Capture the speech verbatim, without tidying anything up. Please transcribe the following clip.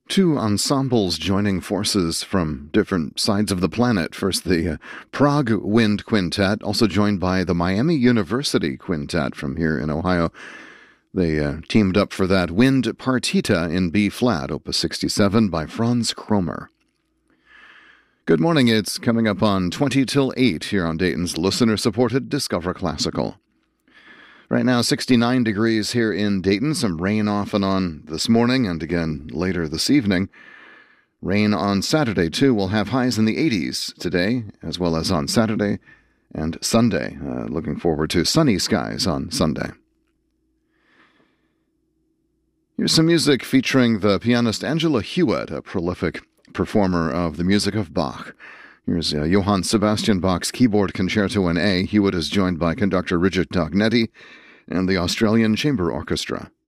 Two ensembles joining forces from different sides of the planet. First, the uh, Prague Wind Quintet, also joined by the Miami University Quintet from here in Ohio. They uh, teamed up for that Wind Partita in B-flat, Opus sixty-seven by Franz Kromer. Good morning. It's coming up on twenty till eight here on Dayton's listener-supported Discover Classical. Right now, sixty-nine degrees here in Dayton. Some rain off and on this morning and again later this evening. Rain on Saturday, too. We'll have highs in the eighties today, as well as on Saturday and Sunday. Uh, looking forward to sunny skies on Sunday. Here's some music featuring the pianist Angela Hewitt, a prolific performer of the music of Bach. Here's uh, Johann Sebastian Bach's Keyboard Concerto in A. Hewitt is joined by conductor Richard Tognetti and the Australian Chamber Orchestra.